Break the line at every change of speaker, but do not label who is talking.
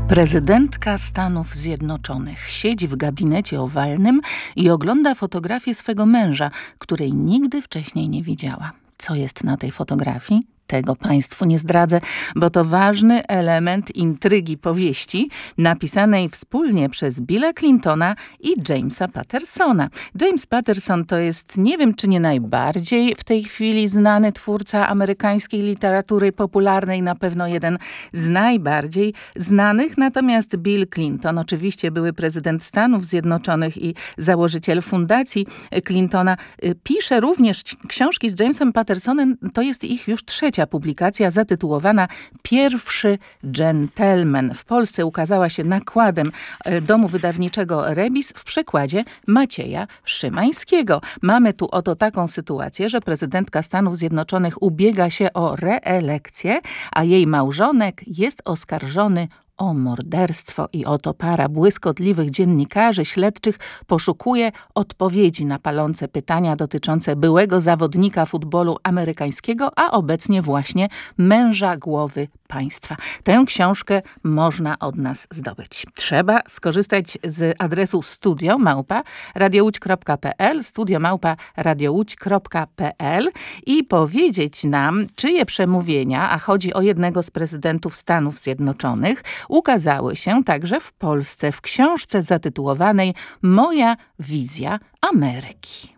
Prezydentka Stanów Zjednoczonych siedzi w gabinecie owalnym i ogląda fotografię swego męża, której nigdy wcześniej nie widziała. Co jest na tej fotografii? Tego Państwu nie zdradzę, bo to ważny element intrygi powieści napisanej wspólnie przez Billa Clintona i Jamesa Pattersona. James Patterson to jest, nie wiem czy nie najbardziej w tej chwili znany twórca amerykańskiej literatury popularnej, na pewno jeden z najbardziej znanych. Natomiast Bill Clinton, oczywiście były prezydent Stanów Zjednoczonych i założyciel fundacji Clintona, pisze również książki z Jamesem Pattersonem. To jest ich już trzecia publikacja zatytułowana Pierwszy dżentelmen. W Polsce ukazała się nakładem domu wydawniczego Rebis w przekładzie Macieja Szymańskiego. Mamy tu oto taką sytuację, że prezydentka Stanów Zjednoczonych ubiega się o reelekcję, a jej małżonek jest oskarżony o morderstwo i oto para błyskotliwych dziennikarzy śledczych poszukuje odpowiedzi na palące pytania dotyczące byłego zawodnika futbolu amerykańskiego, a obecnie właśnie męża głowy państwa. Tę książkę można od nas zdobyć. Trzeba skorzystać z adresu studio@radiołódź.pl, studio@radiołódź.pl i powiedzieć nam, czyje przemówienia, a chodzi o jednego z prezydentów Stanów Zjednoczonych, ukazały się także w Polsce w książce zatytułowanej Moja wizja Ameryki.